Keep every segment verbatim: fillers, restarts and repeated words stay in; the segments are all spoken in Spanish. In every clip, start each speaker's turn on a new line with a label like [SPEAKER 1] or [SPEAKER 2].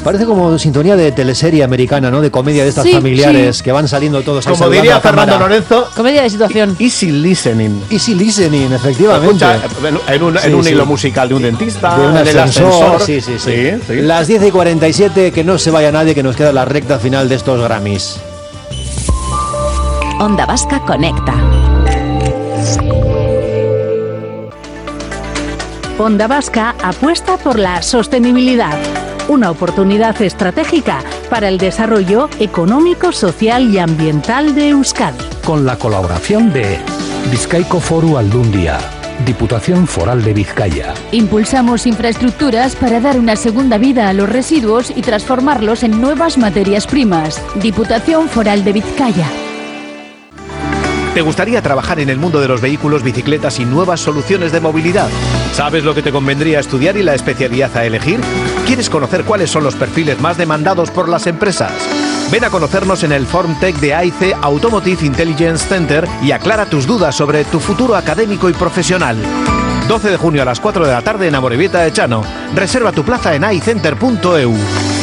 [SPEAKER 1] Parece como sintonía de teleserie americana, ¿no? De comedia de estas sí, familiares sí. que van saliendo todos.
[SPEAKER 2] Como diría Fernando Lorenzo,
[SPEAKER 3] comedia de situación.
[SPEAKER 2] Easy listening.
[SPEAKER 1] Easy listening, efectivamente.
[SPEAKER 2] Escucha, en un,
[SPEAKER 1] sí,
[SPEAKER 2] en un
[SPEAKER 1] sí.
[SPEAKER 2] hilo musical de un dentista,
[SPEAKER 1] de un
[SPEAKER 2] del ascensor.
[SPEAKER 1] Sí, sí, sí.
[SPEAKER 2] sí, sí.
[SPEAKER 1] Las diez y cuarenta y siete, que no se vaya nadie, que nos queda la recta final de estos Grammys.
[SPEAKER 4] Onda Vasca Conecta.
[SPEAKER 5] Onda Vasca apuesta por la sostenibilidad, una oportunidad estratégica para el desarrollo económico, social y ambiental de Euskadi.
[SPEAKER 6] Con la colaboración de Bizkaiko Foru Aldundia, Diputación Foral de Vizcaya.
[SPEAKER 7] Impulsamos infraestructuras para dar una segunda vida a los residuos y transformarlos en nuevas materias primas. Diputación Foral de Vizcaya.
[SPEAKER 8] ¿Te gustaría trabajar en el mundo de los vehículos, bicicletas y nuevas soluciones de movilidad? ¿Sabes lo que te convendría estudiar y la especialidad a elegir? ¿Quieres conocer cuáles son los perfiles más demandados por las empresas? Ven a conocernos en el FormTech de A I C Automotive Intelligence Center y aclara tus dudas sobre tu futuro académico y profesional. doce de junio a las cuatro de la tarde en Amorebieta de Chano. Reserva tu plaza en aicenter punto e u.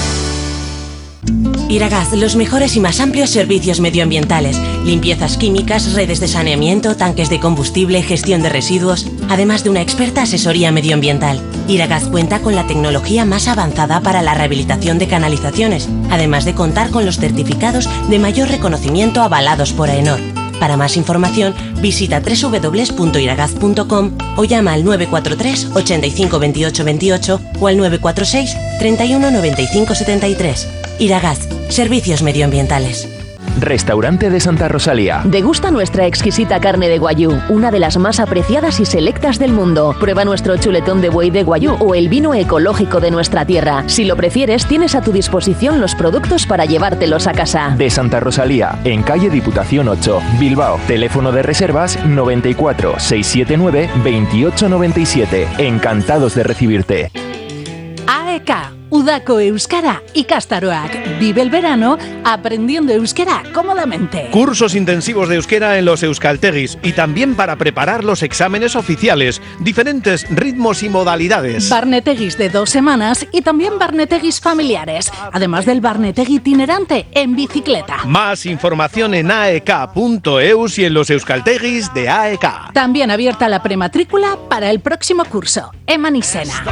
[SPEAKER 9] Iragaz, los mejores y más amplios servicios medioambientales, limpiezas químicas, redes de saneamiento, tanques de combustible, gestión de residuos, además de una experta asesoría medioambiental. Iragaz cuenta con la tecnología más avanzada para la rehabilitación de canalizaciones, además de contar con los certificados de mayor reconocimiento avalados por AENOR. Para más información, visita doble u doble u doble u punto iragaz punto com o llama al nueve cuatro tres, ochenta y cinco, veintiocho veintiocho o al nueve cuatro seis, treinta y uno, noventa y cinco, setenta y tres. Iragaz, servicios medioambientales.
[SPEAKER 10] Restaurante de Santa Rosalía.
[SPEAKER 4] Degusta nuestra exquisita carne de guayú, una de las más apreciadas y selectas del mundo. Prueba nuestro chuletón de buey de guayú o el vino ecológico de nuestra tierra. Si lo prefieres, tienes a tu disposición los productos para llevártelos a casa.
[SPEAKER 10] De Santa Rosalía, en calle Diputación ocho, Bilbao. Teléfono de reservas noventa y cuatro, seiscientos setenta y nueve, veintiocho noventa y siete. Encantados de recibirte.
[SPEAKER 5] A E K, Udako Euskara ikastaroak. Vive el verano aprendiendo euskera cómodamente.
[SPEAKER 8] Cursos intensivos de euskera en los euskaltegis y también para preparar los exámenes oficiales. Diferentes ritmos y modalidades.
[SPEAKER 5] Barnetegis de dos semanas y también barnetegis familiares. Además del barnetegi itinerante en bicicleta.
[SPEAKER 8] Más información en a e k punto e u y en los euskaltegis de A E K.
[SPEAKER 5] También abierta la prematrícula para el próximo curso. Emanisena.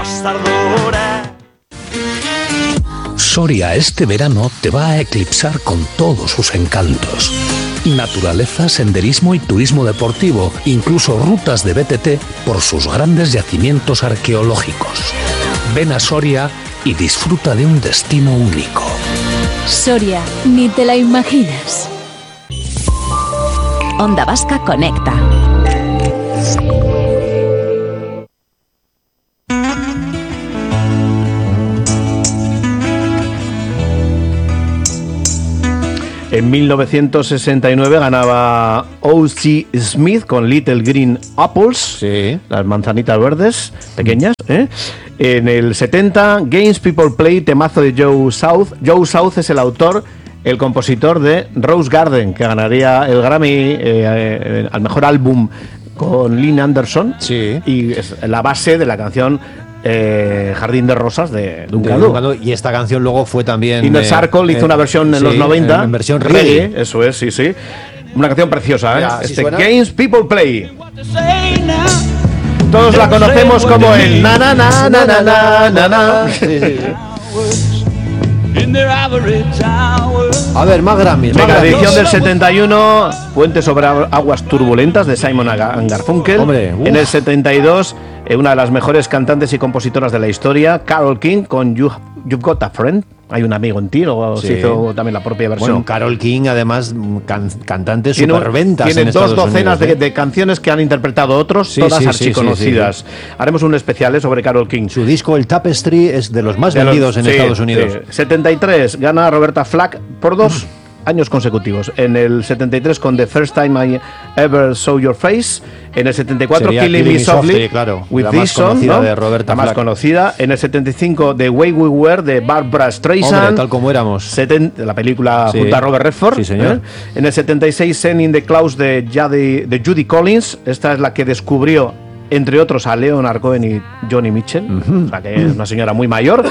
[SPEAKER 6] Soria este verano te va a eclipsar con todos sus encantos. Naturaleza, senderismo y turismo deportivo, incluso rutas de B T T por sus grandes yacimientos arqueológicos. Ven a Soria y disfruta de un destino único.
[SPEAKER 7] Soria, ni te la imaginas.
[SPEAKER 4] Onda Vasca Conecta.
[SPEAKER 2] En mil novecientos sesenta y nueve ganaba O C Smith con Little Green Apples,
[SPEAKER 1] sí.
[SPEAKER 2] Las manzanitas verdes, pequeñas. ¿eh? En el setenta, Games People Play, temazo de Joe South. Joe South es el autor, el compositor de Rose Garden, que ganaría el Grammy eh, eh, al mejor álbum con Lynn Anderson.
[SPEAKER 1] Sí.
[SPEAKER 2] Y es la base de la canción Eh, Jardín de Rosas de Duncan.
[SPEAKER 1] Y esta canción luego fue también
[SPEAKER 2] Inner
[SPEAKER 1] eh,
[SPEAKER 2] Circle hizo
[SPEAKER 1] eh,
[SPEAKER 2] una versión en
[SPEAKER 1] sí,
[SPEAKER 2] los noventa
[SPEAKER 1] en, en versión reggae.
[SPEAKER 2] reggae. Eso es, sí, sí. Una canción preciosa, ¿eh?
[SPEAKER 1] Ya, ¿sí
[SPEAKER 2] este
[SPEAKER 1] suena?
[SPEAKER 2] Games People Play. Todos la conocemos como el na na na na na na na na.
[SPEAKER 1] Sí, sí, sí. A ver, más Grammys.
[SPEAKER 2] Venga,
[SPEAKER 1] más
[SPEAKER 2] edición
[SPEAKER 1] Grammys.
[SPEAKER 2] del setenta y uno, Puente sobre aguas turbulentas de Simon and Garfunkel.
[SPEAKER 1] Hombre, uf.
[SPEAKER 2] En el setenta y dos, eh, una de las mejores cantantes y compositoras de la historia, Carole King, con you, You've Got a Friend. Hay un amigo en ti, luego
[SPEAKER 1] Sí.
[SPEAKER 2] se hizo también la propia versión.
[SPEAKER 1] Bueno, Carole King, además, can, cantante
[SPEAKER 2] Tiene,
[SPEAKER 1] superventas
[SPEAKER 2] tiene
[SPEAKER 1] en
[SPEAKER 2] dos
[SPEAKER 1] Estados
[SPEAKER 2] docenas
[SPEAKER 1] Unidos,
[SPEAKER 2] de,
[SPEAKER 1] ¿eh?
[SPEAKER 2] de canciones que han interpretado otros,
[SPEAKER 1] Sí,
[SPEAKER 2] todas
[SPEAKER 1] sí, sí,
[SPEAKER 2] archiconocidas.
[SPEAKER 1] sí, sí,
[SPEAKER 2] Haremos un especial eh, sobre Carole King.
[SPEAKER 1] Su disco, el Tapestry, es de los más
[SPEAKER 2] De los-
[SPEAKER 1] vendidos en
[SPEAKER 2] sí,
[SPEAKER 1] Estados Unidos.
[SPEAKER 2] sí. setenta y tres, gana Roberta Flack por dos años consecutivos. En el setenta y tres con The First Time I Ever Saw Your Face. En el setenta y cuatro,
[SPEAKER 1] Sería
[SPEAKER 2] Killing Me Softly,
[SPEAKER 1] claro,
[SPEAKER 2] with
[SPEAKER 1] la
[SPEAKER 2] This
[SPEAKER 1] más
[SPEAKER 2] Song,
[SPEAKER 1] conocida
[SPEAKER 2] ¿no?
[SPEAKER 1] de Roberta
[SPEAKER 2] La más
[SPEAKER 1] Flack.
[SPEAKER 2] conocida. En el setenta y cinco, The Way We Were, de Barbra Streisand.
[SPEAKER 1] Hombre, tal como éramos.
[SPEAKER 2] setenta, la película
[SPEAKER 1] Sí.
[SPEAKER 2] junto a Robert Redford.
[SPEAKER 1] Sí, señor.
[SPEAKER 2] ¿eh? En el setenta y seis, Send in the Clouds de, Judy, de Judy Collins. Esta es la que descubrió, entre otros, a Leonard Cohen y Johnny Mitchell.
[SPEAKER 1] Uh-huh.
[SPEAKER 2] O sea, que es una señora muy mayor.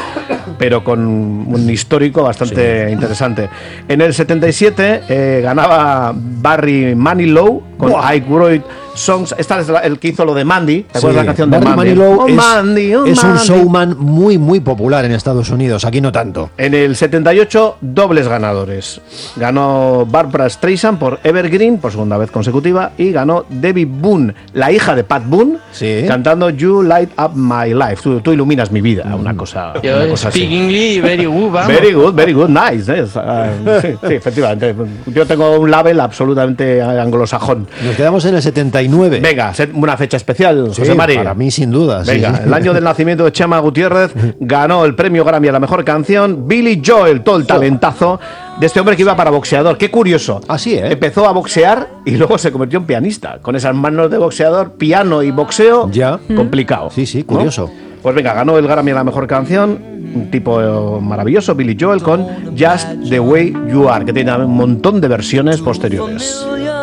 [SPEAKER 2] pero con un histórico bastante sí. interesante. En el setenta y siete eh, ganaba Barry Manilow con wow. I Wrote Songs. Esta es la, el que hizo lo de Mandy. ¿Te acuerdas sí. la canción
[SPEAKER 1] Barry
[SPEAKER 2] de Mandy?
[SPEAKER 1] Manilow
[SPEAKER 2] oh,
[SPEAKER 1] es,
[SPEAKER 2] Mandy, oh,
[SPEAKER 1] es un
[SPEAKER 2] Mandy.
[SPEAKER 1] showman muy, muy popular en Estados Unidos. Aquí no tanto.
[SPEAKER 2] En el setenta y ocho, dobles ganadores. Ganó Barbra Streisand por Evergreen por segunda vez consecutiva y ganó Debbie Boone, la hija de Pat Boone, sí. cantando You Light Up My Life. Tú, tú iluminas mi vida. Una cosa,
[SPEAKER 3] Yo
[SPEAKER 2] una cosa así.
[SPEAKER 3] English, very good, vamos.
[SPEAKER 2] Very good, very good, nice. Eh. Uh, sí, sí, efectivamente. Yo tengo un label absolutamente anglosajón.
[SPEAKER 1] Nos quedamos en el setenta y nueve.
[SPEAKER 2] Venga, una fecha especial,
[SPEAKER 1] sí,
[SPEAKER 2] José Mari.
[SPEAKER 1] Para mí, sin duda.
[SPEAKER 2] Venga,
[SPEAKER 1] sí.
[SPEAKER 2] el año del nacimiento de Chema Gutiérrez, ganó el premio Grammy a la mejor canción. Billy Joel, todo el talentazo de este hombre que iba para boxeador. Qué curioso.
[SPEAKER 1] Así es. ¿eh?
[SPEAKER 2] Empezó a boxear y luego se convirtió en pianista. Con esas manos de boxeador, piano y boxeo,
[SPEAKER 1] ya.
[SPEAKER 2] Complicado.
[SPEAKER 1] Sí, sí, curioso.
[SPEAKER 2] ¿No? Pues venga, ganó el Grammy a la mejor canción, un tipo maravilloso, Billy Joel, con Just the Way You Are, que tiene un montón de versiones posteriores.